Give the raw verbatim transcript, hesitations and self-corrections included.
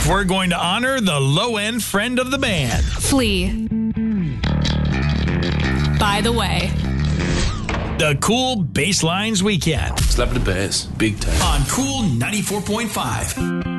we're going to honor the low-end friend of the band. Flea. By the way. The Cool Basslines Weekend. Slap the bass, big time. On Cool ninety-four point five.